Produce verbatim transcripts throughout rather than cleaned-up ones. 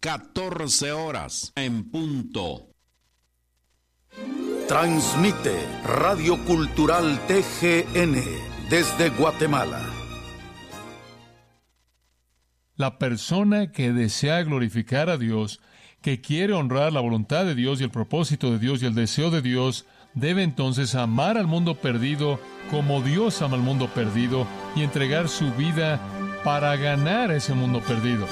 catorce horas en punto. Transmite Radio Cultural T G N desde Guatemala. La persona que desea glorificar a Dios, que quiere honrar la voluntad de Dios y el propósito de Dios y el deseo de Dios, debe entonces amar al mundo perdido como Dios ama al mundo perdido y entregar su vida para ganar a ese mundo perdido.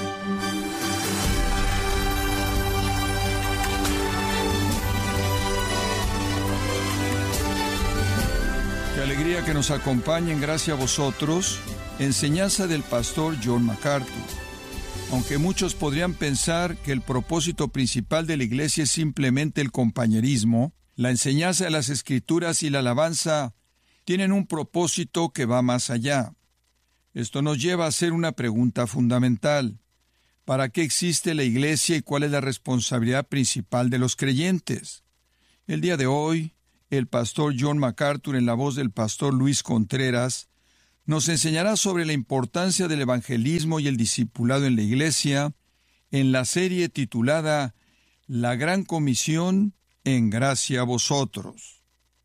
Qué alegría que nos acompañen, gracias a vosotros, enseñanza del pastor John MacArthur. Aunque muchos podrían pensar que el propósito principal de la iglesia es simplemente el compañerismo, la enseñanza de las Escrituras y la alabanza tienen un propósito que va más allá. Esto nos lleva a hacer una pregunta fundamental. ¿Para qué existe la iglesia y cuál es la responsabilidad principal de los creyentes? El día de hoy, el pastor John MacArthur, en la voz del pastor Luis Contreras, nos enseñará sobre la importancia del evangelismo y el discipulado en la iglesia en la serie titulada La Gran Comisión en gracia a vosotros.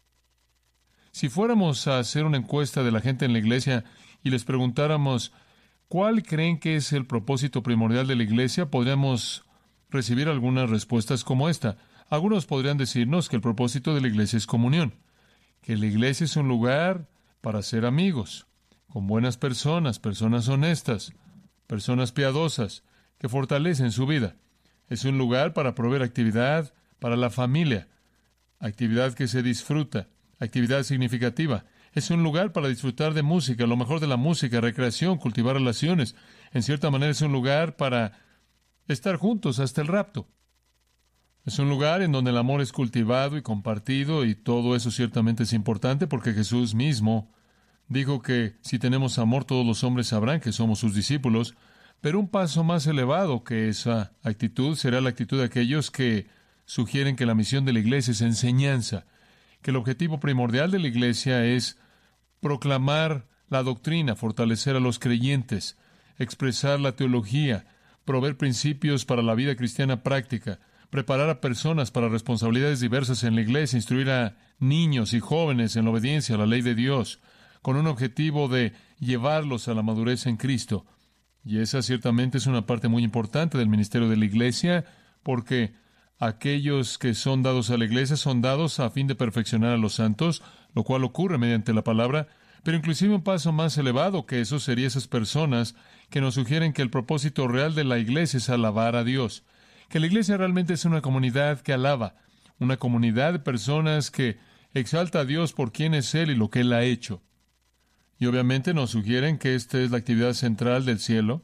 Si fuéramos a hacer una encuesta de la gente en la iglesia y les preguntáramos ¿cuál creen que es el propósito primordial de la iglesia?, podríamos recibir algunas respuestas como esta. Algunos podrían decirnos que el propósito de la iglesia es comunión, que la iglesia es un lugar para ser amigos, con buenas personas, personas honestas, personas piadosas, que fortalecen su vida. Es un lugar para proveer actividad para la familia, actividad que se disfruta, actividad significativa. Es un lugar para disfrutar de música, lo mejor de la música, recreación, cultivar relaciones. En cierta manera es un lugar para estar juntos hasta el rapto. Es un lugar en donde el amor es cultivado y compartido, y todo eso ciertamente es importante porque Jesús mismo dijo que si tenemos amor todos los hombres sabrán que somos sus discípulos, pero un paso más elevado que esa actitud será la actitud de aquellos que sugieren que la misión de la iglesia es enseñanza, que el objetivo primordial de la iglesia es proclamar la doctrina, fortalecer a los creyentes, expresar la teología, proveer principios para la vida cristiana práctica, preparar a personas para responsabilidades diversas en la iglesia, instruir a niños y jóvenes en la obediencia a la ley de Dios, con un objetivo de llevarlos a la madurez en Cristo. Y esa ciertamente es una parte muy importante del ministerio de la iglesia, porque aquellos que son dados a la iglesia son dados a fin de perfeccionar a los santos, lo cual ocurre mediante la palabra, pero inclusive un paso más elevado que eso sería esas personas que nos sugieren que el propósito real de la iglesia es alabar a Dios, que la iglesia realmente es una comunidad que alaba, una comunidad de personas que exalta a Dios por quién es Él y lo que Él ha hecho. Y obviamente nos sugieren que esta es la actividad central del cielo,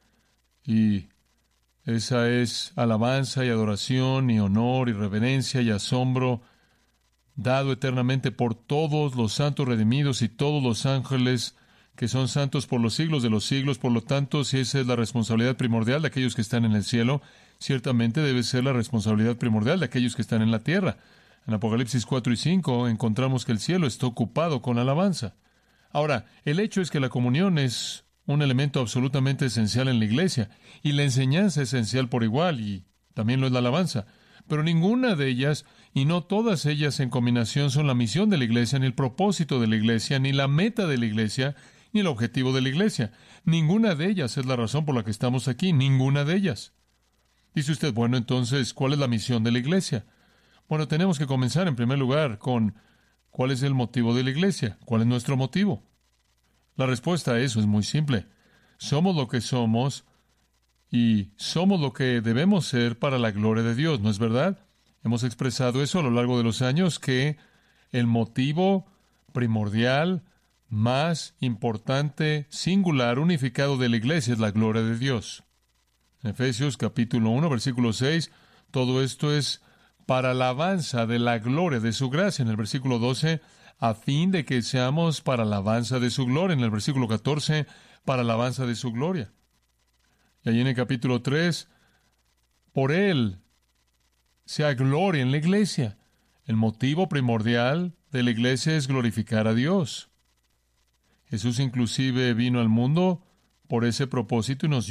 y esa es alabanza y adoración y honor y reverencia y asombro dado eternamente por todos los santos redimidos y todos los ángeles que son santos por los siglos de los siglos. Por lo tanto, si esa es la responsabilidad primordial de aquellos que están en el cielo, ciertamente debe ser la responsabilidad primordial de aquellos que están en la tierra. En Apocalipsis cuatro y cinco encontramos que el cielo está ocupado con alabanza. Ahora, el hecho es que la comunión es un elemento absolutamente esencial en la iglesia, y la enseñanza es esencial por igual, y también lo es la alabanza. Pero ninguna de ellas, y no todas ellas en combinación, son la misión de la iglesia, ni el propósito de la iglesia, ni la meta de la iglesia, ni el objetivo de la iglesia. Ninguna de ellas es la razón por la que estamos aquí, ninguna de ellas. Dice usted, bueno, entonces, ¿cuál es la misión de la iglesia? Bueno, tenemos que comenzar en primer lugar con ¿cuál es el motivo de la iglesia? ¿Cuál es nuestro motivo? La respuesta a eso es muy simple. Somos lo que somos y somos lo que debemos ser para la gloria de Dios, ¿no es verdad? Hemos expresado eso a lo largo de los años, que el motivo primordial, más importante, singular, unificado de la iglesia es la gloria de Dios. En Efesios capítulo uno, versículo seis, todo esto es para la alabanza de la gloria de su gracia. En el versículo doce, a fin de que seamos para la alabanza de su gloria. En el versículo catorce, para la alabanza de su gloria. Y allí en el capítulo tres, por Él sea gloria en la iglesia. El motivo primordial de la iglesia es glorificar a Dios. Jesús inclusive vino al mundo por ese propósito y nos dio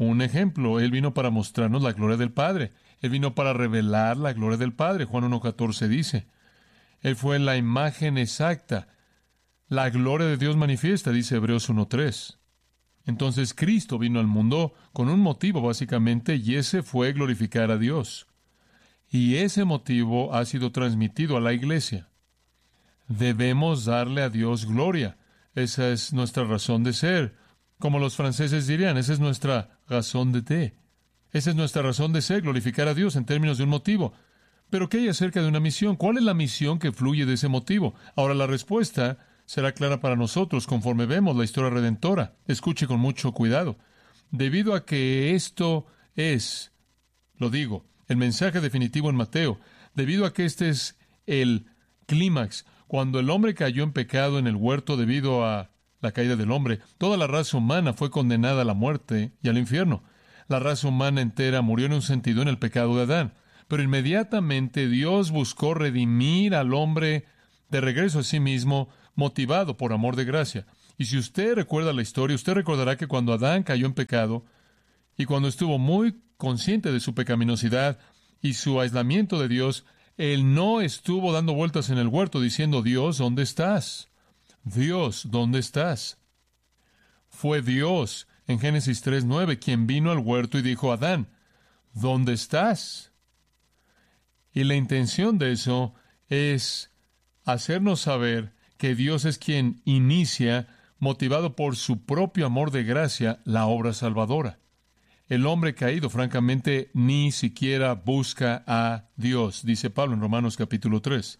un ejemplo. Él vino para mostrarnos la gloria del Padre. Él vino para revelar la gloria del Padre. Juan uno catorce dice. Él fue la imagen exacta. La gloria de Dios manifiesta, dice Hebreos uno tres. Entonces Cristo vino al mundo con un motivo básicamente, y ese fue glorificar a Dios. Y ese motivo ha sido transmitido a la iglesia. Debemos darle a Dios gloria. Esa es nuestra razón de ser. Como los franceses dirían, esa es nuestra razón d'être. Esa es nuestra razón de ser, glorificar a Dios en términos de un motivo. Pero ¿qué hay acerca de una misión? ¿Cuál es la misión que fluye de ese motivo? Ahora, la respuesta será clara para nosotros conforme vemos la historia redentora. Escuche con mucho cuidado. Debido a que esto es, lo digo, el mensaje definitivo en Mateo, debido a que este es el clímax, cuando el hombre cayó en pecado en el huerto debido a la caída del hombre, toda la raza humana fue condenada a la muerte y al infierno. La raza humana entera murió en un sentido en el pecado de Adán. Pero inmediatamente Dios buscó redimir al hombre de regreso a sí mismo, motivado por amor de gracia. Y si usted recuerda la historia, usted recordará que cuando Adán cayó en pecado, y cuando estuvo muy consciente de su pecaminosidad y su aislamiento de Dios, él no estuvo dando vueltas en el huerto diciendo, Dios, ¿dónde estás? Dios, ¿dónde estás? Fue Dios, en Génesis tres nueve, quien vino al huerto y dijo, Adán, ¿dónde estás? Y la intención de eso es hacernos saber que Dios es quien inicia, motivado por su propio amor de gracia, la obra salvadora. El hombre caído, francamente, ni siquiera busca a Dios, dice Pablo en Romanos capítulo tres.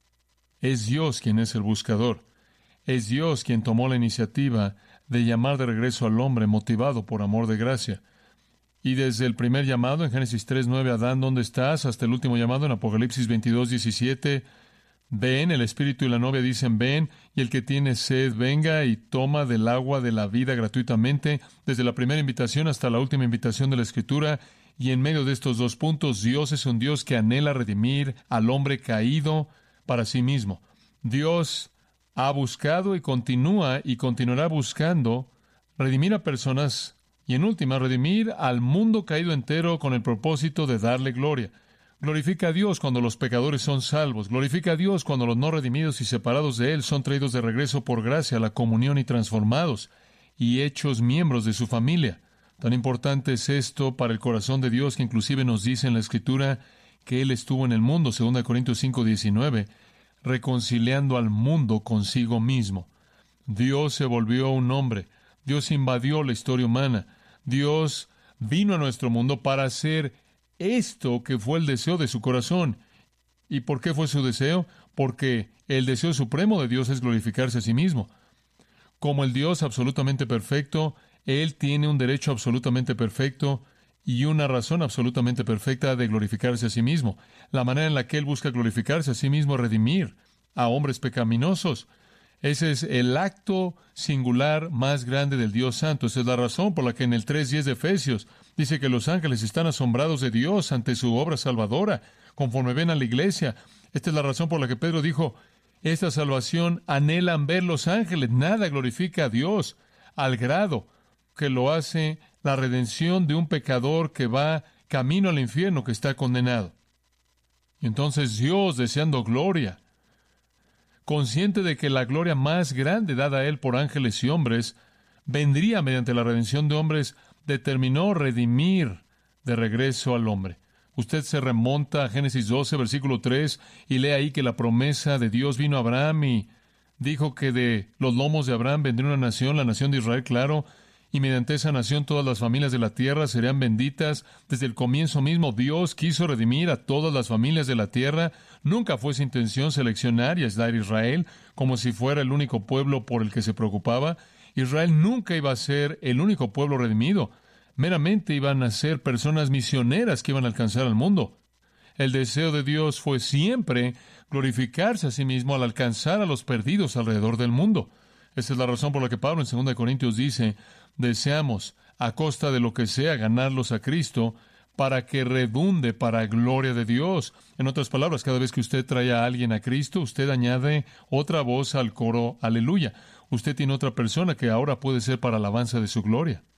Es Dios quien es el buscador. Es Dios quien tomó la iniciativa de llamar de regreso al hombre, motivado por amor de gracia. Y desde el primer llamado en Génesis tres nueve, Adán, ¿dónde estás?, hasta el último llamado en Apocalipsis veintidós diecisiete, ven, el Espíritu y la novia dicen, ven, y el que tiene sed, venga y toma del agua de la vida gratuitamente, desde la primera invitación hasta la última invitación de la Escritura, y en medio de estos dos puntos, Dios es un Dios que anhela redimir al hombre caído para sí mismo. Dios ha buscado y continúa y continuará buscando redimir a personas y, en última, redimir al mundo caído entero con el propósito de darle gloria. Glorifica a Dios cuando los pecadores son salvos. Glorifica a Dios cuando los no redimidos y separados de Él son traídos de regreso por gracia a la comunión y transformados y hechos miembros de su familia. Tan importante es esto para el corazón de Dios que inclusive nos dice en la Escritura que Él estuvo en el mundo, segunda Corintios cinco diecinueve, reconciliando al mundo consigo mismo. Dios se volvió un hombre. Dios invadió la historia humana. Dios vino a nuestro mundo para hacer esto que fue el deseo de su corazón. ¿Y por qué fue su deseo? Porque el deseo supremo de Dios es glorificarse a sí mismo. Como el Dios absolutamente perfecto, Él tiene un derecho absolutamente perfecto y una razón absolutamente perfecta de glorificarse a sí mismo. La manera en la que Él busca glorificarse a sí mismo es redimir a hombres pecaminosos. Ese es el acto singular más grande del Dios Santo. Esa es la razón por la que en el tres diez de Efesios dice que los ángeles están asombrados de Dios ante su obra salvadora, conforme ven a la iglesia. Esta es la razón por la que Pedro dijo, esta salvación anhelan ver los ángeles. Nada glorifica a Dios al grado que lo hace la redención de un pecador que va camino al infierno, que está condenado. Y entonces Dios, deseando gloria, consciente de que la gloria más grande dada a Él por ángeles y hombres vendría mediante la redención de hombres, determinó redimir de regreso al hombre. Usted se remonta a Génesis doce, versículo tres, y lee ahí que la promesa de Dios vino a Abraham y dijo que de los lomos de Abraham vendría una nación, la nación de Israel, claro, y mediante esa nación todas las familias de la tierra serían benditas. Desde el comienzo mismo Dios quiso redimir a todas las familias de la tierra. Nunca fue su intención seleccionar y aislar a Israel como si fuera el único pueblo por el que se preocupaba. Israel nunca iba a ser el único pueblo redimido. Meramente iban a ser personas misioneras que iban a alcanzar al mundo. El deseo de Dios fue siempre glorificarse a sí mismo al alcanzar a los perdidos alrededor del mundo. Esa es la razón por la que Pablo en segunda Corintios dice, deseamos, a costa de lo que sea, ganarlos a Cristo para que redunde para gloria de Dios. En otras palabras, cada vez que usted trae a alguien a Cristo, usted añade otra voz al coro, aleluya. Usted tiene otra persona que ahora puede ser para alabanza de su gloria.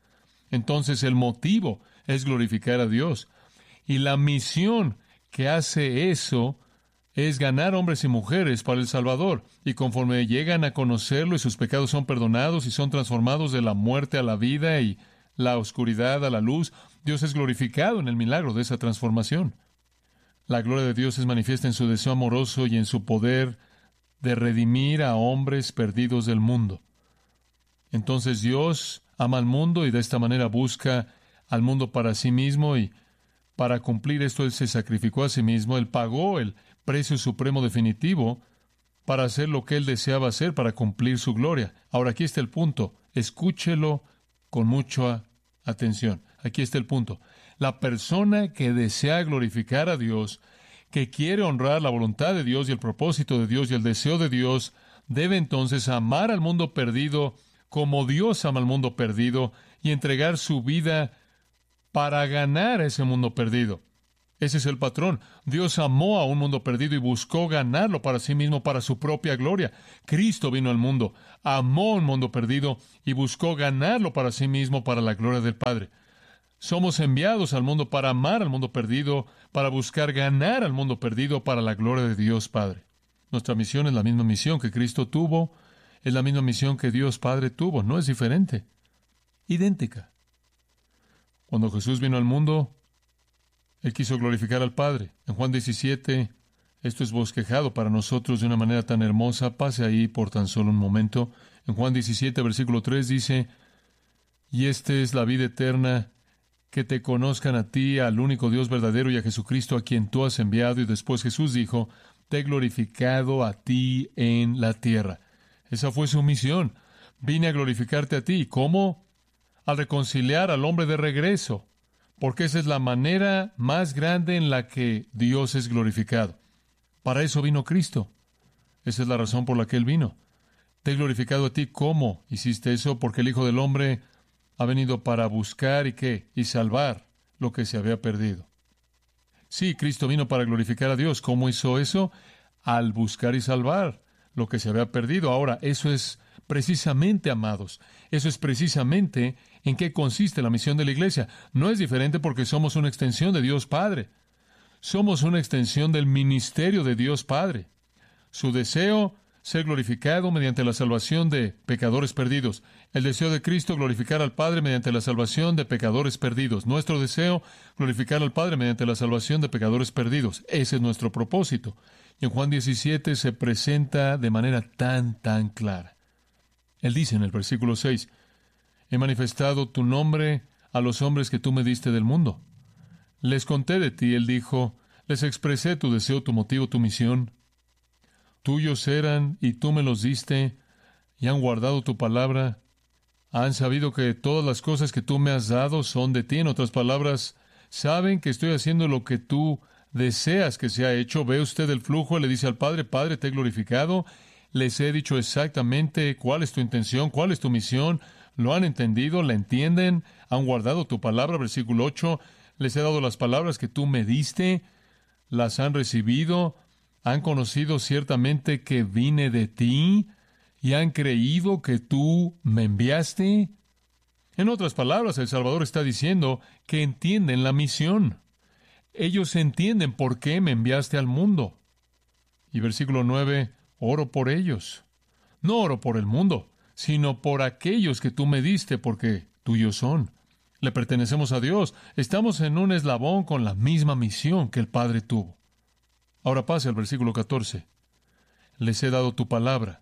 Entonces el motivo es glorificar a Dios. Y la misión que hace eso es ganar hombres y mujeres para el Salvador. Y conforme llegan a conocerlo y sus pecados son perdonados y son transformados de la muerte a la vida y la oscuridad a la luz, Dios es glorificado en el milagro de esa transformación. La gloria de Dios es manifiesta en su deseo amoroso y en su poder de redimir a hombres perdidos del mundo. Entonces Dios ama al mundo y de esta manera busca al mundo para sí mismo, y para cumplir esto Él se sacrificó a sí mismo. Él pagó el precio supremo definitivo para hacer lo que Él deseaba hacer, para cumplir su gloria. Ahora aquí está el punto. Escúchelo con mucha atención. Aquí está el punto. La persona que desea glorificar a Dios, que quiere honrar la voluntad de Dios y el propósito de Dios y el deseo de Dios, debe entonces amar al mundo perdido como Dios ama al mundo perdido y entregar su vida para ganar a ese mundo perdido. Ese es el patrón. Dios amó a un mundo perdido y buscó ganarlo para sí mismo, para su propia gloria. Cristo vino al mundo, amó a un mundo perdido y buscó ganarlo para sí mismo, para la gloria del Padre. Somos enviados al mundo para amar al mundo perdido, para buscar ganar al mundo perdido para la gloria de Dios Padre. Nuestra misión es la misma misión que Cristo tuvo, es la misma misión que Dios Padre tuvo, no es diferente, idéntica. Cuando Jesús vino al mundo, Él quiso glorificar al Padre. En Juan diecisiete, esto es bosquejado para nosotros de una manera tan hermosa. Pase ahí por tan solo un momento. En Juan diecisiete, versículo tres dice, y esta es la vida eterna, que te conozcan a ti, al único Dios verdadero, y a Jesucristo a quien tú has enviado. Y después Jesús dijo, te he glorificado a ti en la tierra. Esa fue su misión. Vine a glorificarte a ti. ¿Cómo? Al reconciliar al hombre de regreso. Porque esa es la manera más grande en la que Dios es glorificado. Para eso vino Cristo. Esa es la razón por la que Él vino. Te he glorificado a ti. ¿Cómo hiciste eso? Porque el Hijo del Hombre ha venido para buscar y qué, y salvar lo que se había perdido. Sí, Cristo vino para glorificar a Dios. ¿Cómo hizo eso? Al buscar y salvar lo que se había perdido. Ahora, eso es precisamente, amados, eso es precisamente en qué consiste la misión de la iglesia. No es diferente porque somos una extensión de Dios Padre. Somos una extensión del ministerio de Dios Padre. Su deseo, ser glorificado mediante la salvación de pecadores perdidos. El deseo de Cristo, glorificar al Padre mediante la salvación de pecadores perdidos. Nuestro deseo, glorificar al Padre mediante la salvación de pecadores perdidos. Ese es nuestro propósito. Y en Juan diecisiete se presenta de manera tan, tan clara. Él dice en el versículo seis, he manifestado tu nombre a los hombres que tú me diste del mundo. Les conté de ti, Él dijo, les expresé tu deseo, tu motivo, tu misión. Tuyos eran y tú me los diste y han guardado tu palabra. Han sabido que todas las cosas que tú me has dado son de ti. En otras palabras, saben que estoy haciendo lo que tú deseas que sea hecho. ¿Ve usted el flujo? Él le dice al Padre, Padre, te he glorificado. Les he dicho exactamente cuál es tu intención, cuál es tu misión. Lo han entendido, la entienden, han guardado tu palabra. Versículo ocho, les he dado las palabras que tú me diste, las han recibido, han conocido ciertamente que vine de ti y han creído que tú me enviaste. En otras palabras, el Salvador está diciendo que entienden la misión. Ellos entienden por qué me enviaste al mundo. Y versículo nueve, oro por ellos. No oro por el mundo, sino por aquellos que tú me diste, porque tuyos son. Le pertenecemos a Dios. Estamos en un eslabón con la misma misión que el Padre tuvo. Ahora pase al versículo catorce. Les he dado tu palabra,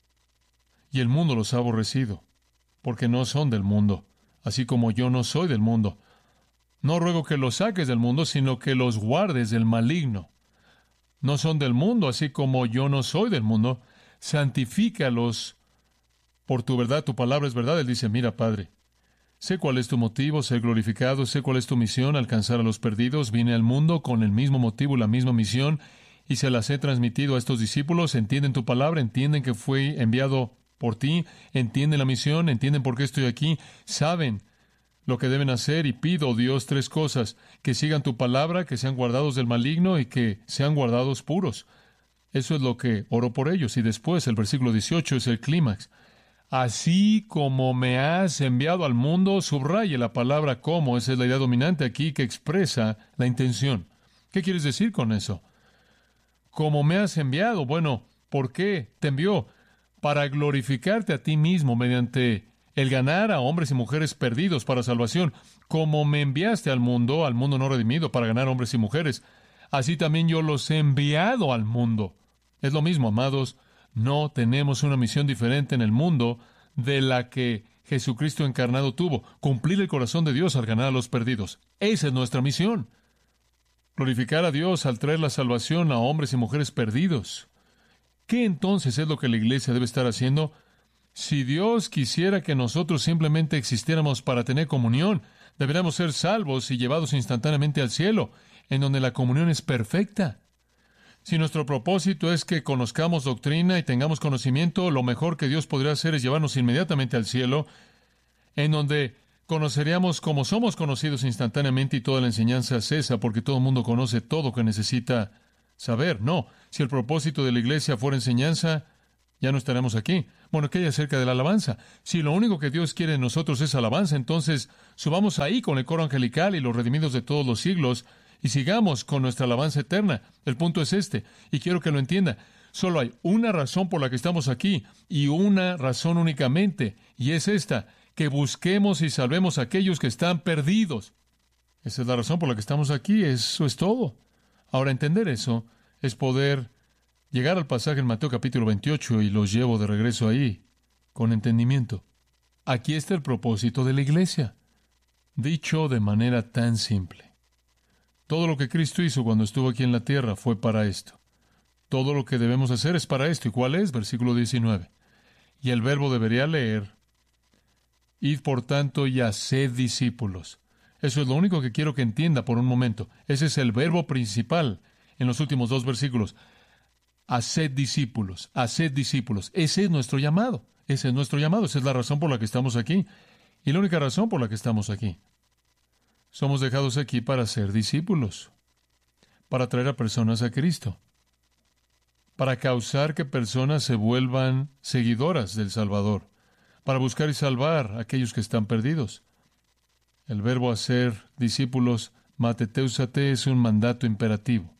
y el mundo los ha aborrecido, porque no son del mundo, así como yo no soy del mundo. No ruego que los saques del mundo, sino que los guardes del maligno. No son del mundo, así como yo no soy del mundo. Santifícalos por tu verdad, tu palabra es verdad. Él dice, mira, Padre, sé cuál es tu motivo, ser glorificado, sé cuál es tu misión, alcanzar a los perdidos. Vine al mundo con el mismo motivo y la misma misión, y se las he transmitido a estos discípulos. Entienden tu palabra, entienden que fui enviado por ti, entienden la misión, entienden por qué estoy aquí, saben lo que deben hacer, y pido, Dios, tres cosas: que sigan tu palabra, que sean guardados del maligno y que sean guardados puros. Eso es lo que oro por ellos. Y después, el versículo dieciocho es el clímax. Así como me has enviado al mundo, subraye la palabra como, esa es la idea dominante aquí que expresa la intención. ¿Qué quieres decir con eso? Como me has enviado, bueno, ¿por qué te envió? Para glorificarte a ti mismo mediante el ganar a hombres y mujeres perdidos para salvación. Como me enviaste al mundo, al mundo no redimido, para ganar hombres y mujeres, así también yo los he enviado al mundo. Es lo mismo, amados. No tenemos una misión diferente en el mundo de la que Jesucristo encarnado tuvo, cumplir el corazón de Dios al ganar a los perdidos. Esa es nuestra misión. Glorificar a Dios al traer la salvación a hombres y mujeres perdidos. ¿Qué entonces es lo que la iglesia debe estar haciendo? Si Dios quisiera que nosotros simplemente existiéramos para tener comunión, deberíamos ser salvos y llevados instantáneamente al cielo, en donde la comunión es perfecta. Si nuestro propósito es que conozcamos doctrina y tengamos conocimiento, lo mejor que Dios podría hacer es llevarnos inmediatamente al cielo, en donde conoceríamos como somos conocidos instantáneamente y toda la enseñanza cesa, porque todo el mundo conoce todo que necesita saber. No, si el propósito de la iglesia fuera enseñanza, ya no estaremos aquí. Bueno, ¿qué hay acerca de la alabanza? Si lo único que Dios quiere de nosotros es alabanza, entonces subamos ahí con el coro angelical y los redimidos de todos los siglos, y sigamos con nuestra alabanza eterna. El punto es este, y quiero que lo entienda. Solo hay una razón por la que estamos aquí, y una razón únicamente, y es esta, que busquemos y salvemos a aquellos que están perdidos. Esa es la razón por la que estamos aquí, eso es todo. Ahora, entender eso es poder llegar al pasaje en Mateo capítulo veintiocho, y los llevo de regreso ahí, con entendimiento. Aquí está el propósito de la iglesia, dicho de manera tan simple. Todo lo que Cristo hizo cuando estuvo aquí en la tierra fue para esto. Todo lo que debemos hacer es para esto. ¿Y cuál es? Versículo diecinueve. Y el verbo debería leer, id por tanto y haced discípulos. Eso es lo único que quiero que entienda por un momento. Ese es el verbo principal en los últimos dos versículos. Haced discípulos, haced discípulos. Ese es nuestro llamado. Ese es nuestro llamado. Esa es la razón por la que estamos aquí. Y la única razón por la que estamos aquí. Somos dejados aquí para ser discípulos, para traer a personas a Cristo, para causar que personas se vuelvan seguidoras del Salvador, para buscar y salvar a aquellos que están perdidos. El verbo hacer discípulos, mateteusate, es un mandato imperativo.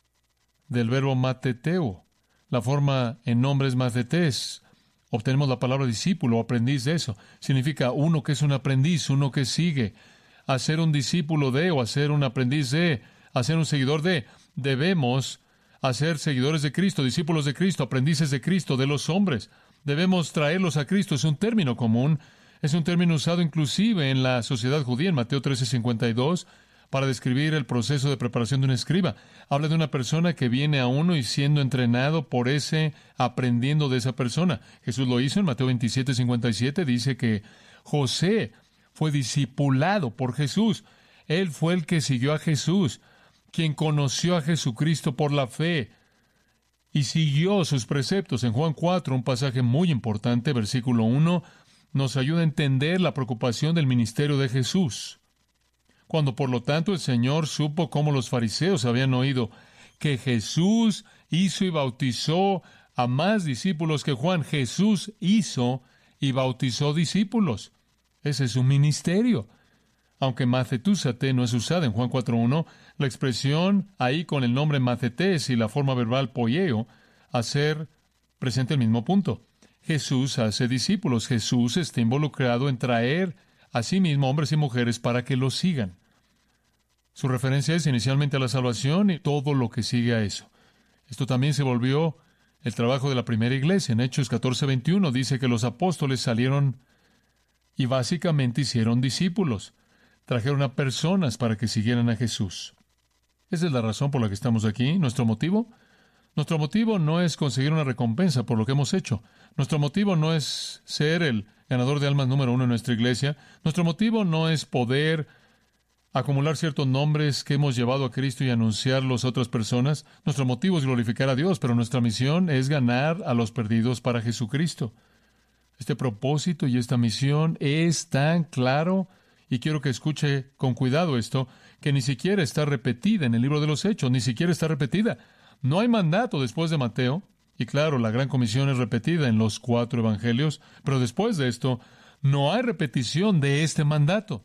Del verbo mateteo, la forma en nombre es matetes. Obtenemos la palabra discípulo o aprendiz de eso. Significa uno que es un aprendiz, uno que sigue. Hacer un discípulo de, o hacer un aprendiz de, hacer un seguidor de. Debemos hacer seguidores de Cristo, discípulos de Cristo, aprendices de Cristo, de los hombres. Debemos traerlos a Cristo. Es un término común. Es un término usado inclusive en la sociedad judía, en Mateo trece cincuenta y dos, para describir el proceso de preparación de un escriba. Habla de una persona que viene a uno y siendo entrenado por ese, aprendiendo de esa persona. Jesús lo hizo en Mateo veintisiete cincuenta y siete. Dice que José fue discipulado por Jesús. Él fue el que siguió a Jesús, quien conoció a Jesucristo por la fe y siguió sus preceptos. En Juan cuatro, un pasaje muy importante, versículo uno, nos ayuda a entender la preocupación del ministerio de Jesús. Cuando, por lo tanto, el Señor supo cómo los fariseos habían oído que Jesús hizo y bautizó a más discípulos que Juan. Jesús hizo y bautizó discípulos. Ese es su ministerio. Aunque matetúsate no es usada en Juan cuatro uno, la expresión ahí con el nombre mathetes y la forma verbal poieo, hacer, presenta el mismo punto. Jesús hace discípulos. Jesús está involucrado en traer a sí mismo hombres y mujeres para que los sigan. Su referencia es inicialmente a la salvación y todo lo que sigue a eso. Esto también se volvió el trabajo de la primera iglesia. En Hechos catorce veintiuno dice que los apóstoles salieron y básicamente hicieron discípulos. Trajeron a personas para que siguieran a Jesús. Esa es la razón por la que estamos aquí. ¿Nuestro motivo? Nuestro motivo no es conseguir una recompensa por lo que hemos hecho. Nuestro motivo no es ser el ganador de almas número uno en nuestra iglesia. Nuestro motivo no es poder acumular ciertos nombres que hemos llevado a Cristo y anunciarlos a otras personas. Nuestro motivo es glorificar a Dios, pero nuestra misión es ganar a los perdidos para Jesucristo. Este propósito y esta misión es tan claro, y quiero que escuche con cuidado esto, que ni siquiera está repetida en el libro de los Hechos, ni siquiera está repetida. No hay mandato después de Mateo, Y claro, la gran comisión es repetida en los cuatro evangelios, pero después de esto, no hay repetición de este mandato.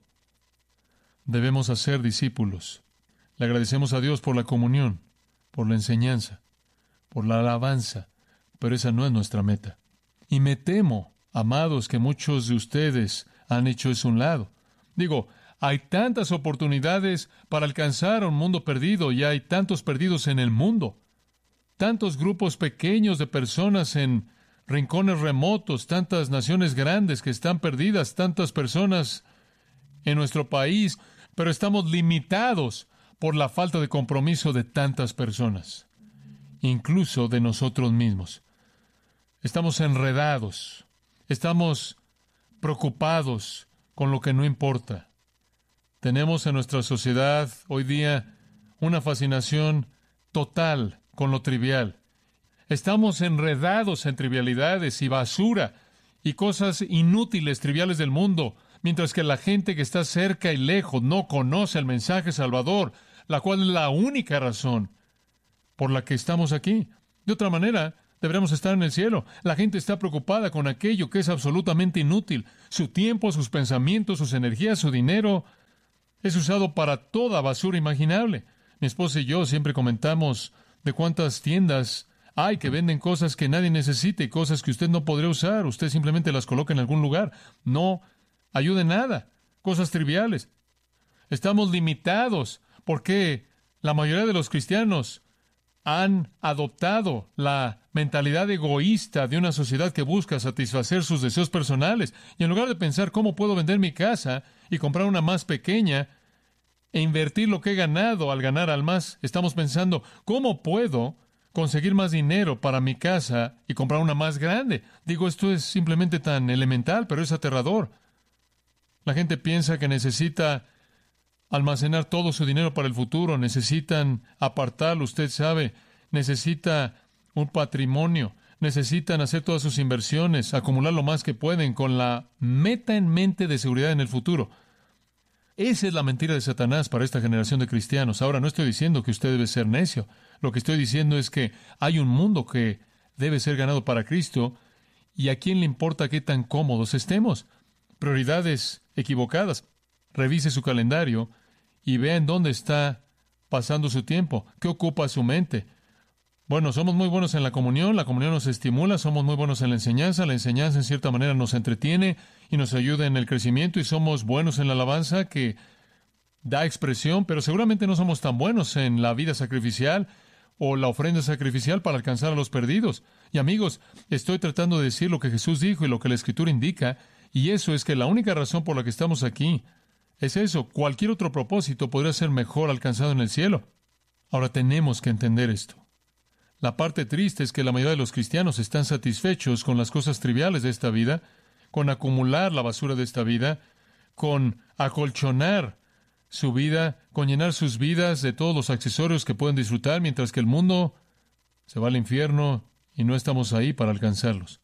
Debemos hacer discípulos. Le agradecemos a Dios por la comunión, por la enseñanza, por la alabanza, pero esa no es nuestra meta. Y me temo, amados, que muchos de ustedes han hecho eso a un lado. Digo, hay tantas oportunidades para alcanzar a un mundo perdido y hay tantos perdidos en el mundo. Tantos grupos pequeños de personas en rincones remotos, tantas naciones grandes que están perdidas, tantas personas en nuestro país, pero estamos limitados por la falta de compromiso de tantas personas, incluso de nosotros mismos. Estamos enredados, estamos preocupados con lo que no importa. Tenemos en nuestra sociedad hoy día una fascinación total con lo trivial. Estamos enredados en trivialidades y basura y cosas inútiles, triviales del mundo, mientras que la gente que está cerca y lejos no conoce el mensaje salvador, la cual es la única razón por la que estamos aquí. De otra manera, deberíamos estar en el cielo. La gente está preocupada con aquello que es absolutamente inútil. Su tiempo, sus pensamientos, sus energías, su dinero es usado para toda basura imaginable. Mi esposa y yo siempre comentamos de cuántas tiendas hay que venden cosas que nadie necesita y cosas que usted no podría usar. Usted simplemente las coloca en algún lugar. No ayuda en nada. Cosas triviales. Estamos limitados porque la mayoría de los cristianos han adoptado la mentalidad egoísta de una sociedad que busca satisfacer sus deseos personales. Y en lugar de pensar cómo puedo vender mi casa y comprar una más pequeña e invertir lo que he ganado al ganar al más, estamos pensando cómo puedo conseguir más dinero para mi casa y comprar una más grande. Digo, esto es simplemente tan elemental, pero es aterrador. La gente piensa que necesita almacenar todo su dinero para el futuro, necesitan apartarlo, usted sabe, necesita un patrimonio, necesitan hacer todas sus inversiones, acumular lo más que pueden con la meta en mente de seguridad en el futuro. Esa es la mentira de Satanás para esta generación de cristianos. Ahora, no estoy diciendo que usted debe ser necio. Lo que estoy diciendo es que hay un mundo que debe ser ganado para Cristo y a quién le importa qué tan cómodos estemos. Prioridades equivocadas. Revise su calendario y vea en dónde está pasando su tiempo, qué ocupa su mente. Bueno, somos muy buenos en la comunión, la comunión nos estimula, somos muy buenos en la enseñanza, la enseñanza en cierta manera nos entretiene y nos ayuda en el crecimiento y somos buenos en la alabanza que da expresión, pero seguramente no somos tan buenos en la vida sacrificial o la ofrenda sacrificial para alcanzar a los perdidos. Y amigos, estoy tratando de decir lo que Jesús dijo y lo que la Escritura indica, y eso es que la única razón por la que estamos aquí es eso. Cualquier otro propósito podría ser mejor alcanzado en el cielo. Ahora tenemos que entender esto. La parte triste es que la mayoría de los cristianos están satisfechos con las cosas triviales de esta vida, con acumular la basura de esta vida, con acolchonar su vida, con llenar sus vidas de todos los accesorios que pueden disfrutar, mientras que el mundo se va al infierno y no estamos ahí para alcanzarlos.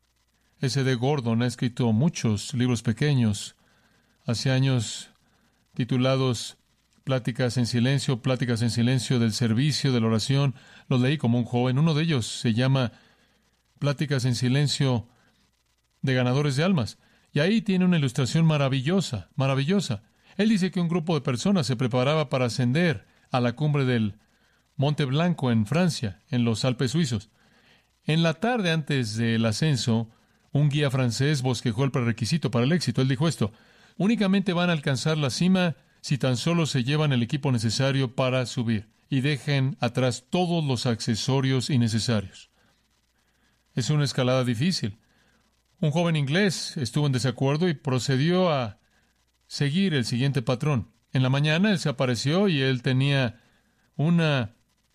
S D Gordon ha escrito muchos libros pequeños, hace años titulados Pláticas en silencio, pláticas en silencio del servicio, de la oración. Los leí como un joven. Uno de ellos se llama Pláticas en silencio de ganadores de almas. Y ahí tiene una ilustración maravillosa, maravillosa. Él dice que un grupo de personas se preparaba para ascender a la cumbre del Monte Blanco en Francia, en los Alpes suizos. En la tarde antes del ascenso, un guía francés bosquejó el prerequisito para el éxito. Él dijo esto: únicamente van a alcanzar la cima si tan solo se llevan el equipo necesario para subir y dejen atrás todos los accesorios innecesarios. Es una escalada difícil. Un joven inglés estuvo en desacuerdo y procedió a seguir el siguiente patrón. En la mañana él se apareció y él tenía una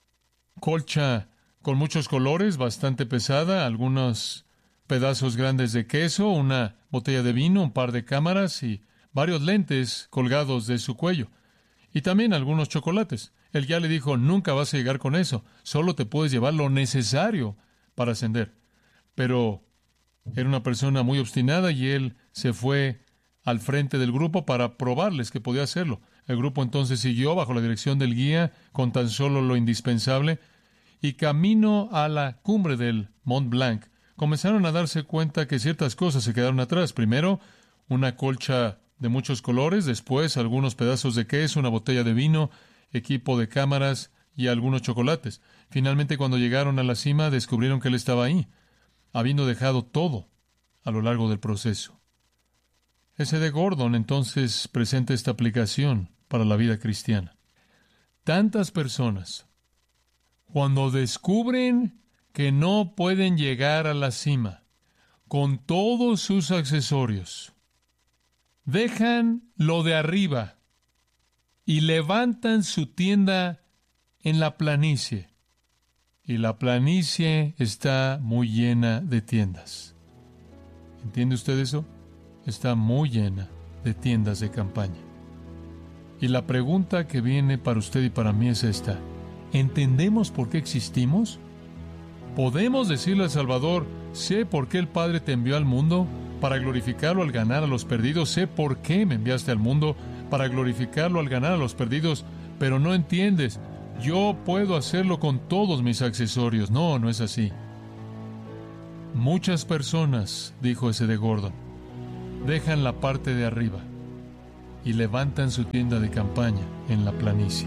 colcha con muchos colores, bastante pesada, algunos pedazos grandes de queso, una botella de vino, un par de cámaras y varios lentes colgados de su cuello, y también algunos chocolates. El guía le dijo: nunca vas a llegar con eso, solo te puedes llevar lo necesario para ascender. Pero era una persona muy obstinada y él se fue al frente del grupo para probarles que podía hacerlo. El grupo entonces siguió bajo la dirección del guía con tan solo lo indispensable, y camino a la cumbre del Mont Blanc, comenzaron a darse cuenta que ciertas cosas se quedaron atrás. Primero, una colcha de muchos colores, después algunos pedazos de queso, una botella de vino, equipo de cámaras y algunos chocolates. Finalmente, cuando llegaron a la cima, descubrieron que él estaba ahí, habiendo dejado todo a lo largo del proceso. S D Gordon entonces presenta esta aplicación para la vida cristiana. Tantas personas, cuando descubren que no pueden llegar a la cima con todos sus accesorios, dejan lo de arriba y levantan su tienda en la planicie. Y la planicie está muy llena de tiendas. ¿Entiende usted eso? Está muy llena de tiendas de campaña. Y la pregunta que viene para usted y para mí es esta: ¿entendemos por qué existimos? ¿Podemos decirle al Salvador, sé por qué el Padre te envió al mundo, para glorificarlo al ganar a los perdidos? Sé por qué me enviaste al mundo, para glorificarlo al ganar a los perdidos, pero no entiendes. Yo puedo hacerlo con todos mis accesorios. No, no es así. Muchas personas, dijo S D Gordon, dejan la parte de arriba y levantan su tienda de campaña en la planicie.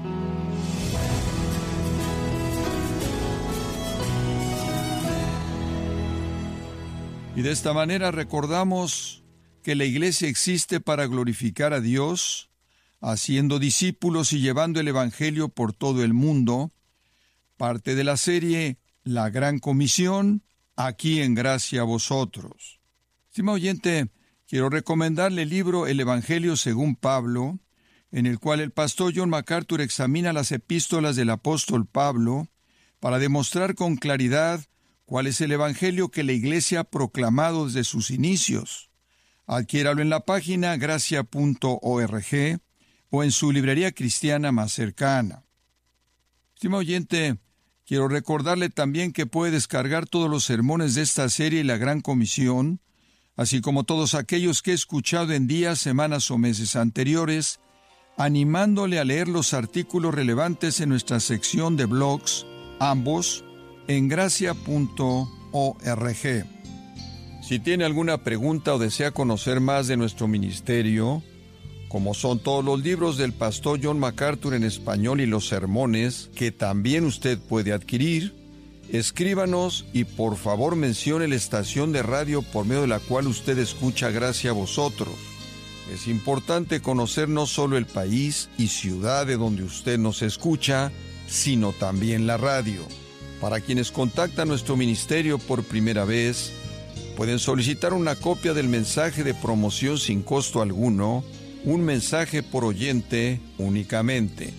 Y de esta manera recordamos que la iglesia existe para glorificar a Dios, haciendo discípulos y llevando el Evangelio por todo el mundo, parte de la serie La Gran Comisión, aquí en Gracia a Vosotros. Estimado oyente, quiero recomendarle el libro El Evangelio según Pablo, en el cual el pastor John MacArthur examina las epístolas del apóstol Pablo para demostrar con claridad cuál es el Evangelio que la Iglesia ha proclamado desde sus inicios. Adquiéralo en la página gracia punto org o en su librería cristiana más cercana. Estimado oyente, quiero recordarle también que puede descargar todos los sermones de esta serie La Gran Comisión, así como todos aquellos que he escuchado en días, semanas o meses anteriores, animándole a leer los artículos relevantes en nuestra sección de blogs, ambos en gracia punto org. Si tiene alguna pregunta o desea conocer más de nuestro ministerio, como son todos los libros del pastor John MacArthur en español y los sermones, que también usted puede adquirir, escríbanos y por favor mencione la estación de radio por medio de la cual usted escucha Gracia a Vosotros. Es importante conocer no solo el país y ciudad de donde usted nos escucha, sino también la radio. Para quienes contactan nuestro ministerio por primera vez, pueden solicitar una copia del mensaje de promoción sin costo alguno, un mensaje por oyente únicamente.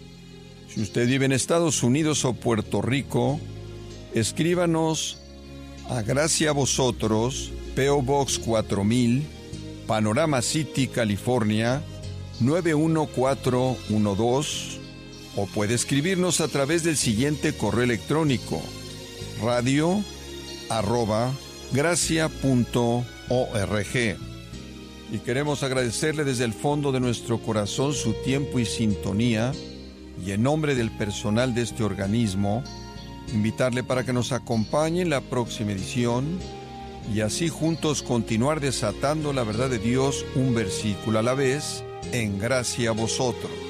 Si usted vive en Estados Unidos o Puerto Rico, escríbanos a Gracia a Vosotros, P O Box cuatro mil, Panorama City, California, nueve uno cuatro uno dos, o puede escribirnos a través del siguiente correo electrónico: radio arroba gracia punto org. Y queremos agradecerle desde el fondo de nuestro corazón su tiempo y sintonía, y en nombre del personal de este organismo, invitarle para que nos acompañe en la próxima edición y así juntos continuar desatando la verdad de Dios un versículo a la vez en Gracia a Vosotros.